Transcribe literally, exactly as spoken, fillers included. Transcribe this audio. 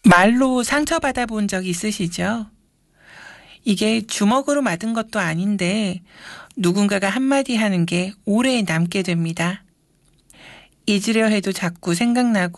말로 상처받아 본 적 있으시죠? 이게 주먹으로 맞은 것도 아닌데 누군가가 한마디 하는 게 오래 남게 됩니다. 잊으려 해도 자꾸 생각나고